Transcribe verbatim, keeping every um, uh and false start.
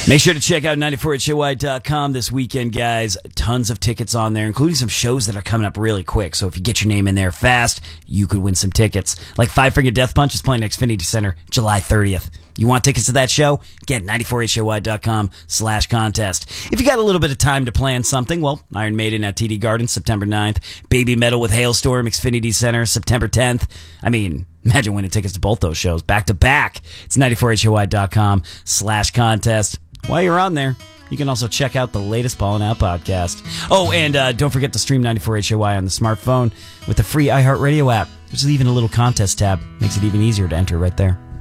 Make sure to check out nine four H O Y dot com this weekend, guys. Tons of tickets on there, including some shows that are coming up really quick. So if you get your name in there fast, you could win some tickets. Like Five Finger Death Punch is playing at Xfinity Center July thirtieth. You want tickets to that show? Get nine four H O Y dot com slash contest. If you got a little bit of time to plan something, well, Iron Maiden at T D Garden September ninth. Baby Metal with Hailstorm, Xfinity Center September tenth. I mean, imagine winning tickets to both those shows back to back. It's nine four H O Y dot com slash contest. While you're on there, you can also check out the latest Ballin' Out podcast. Oh, and uh, don't forget to stream ninety-four H O Y on the smartphone with the free iHeartRadio app. There's even a little contest tab. Makes it even easier to enter right there.